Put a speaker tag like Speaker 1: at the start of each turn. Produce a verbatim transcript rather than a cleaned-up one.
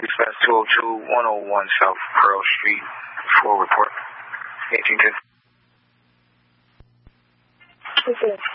Speaker 1: Dispatch two oh two, one oh one South Pearl Street, full report. eighteen ten.
Speaker 2: Okay.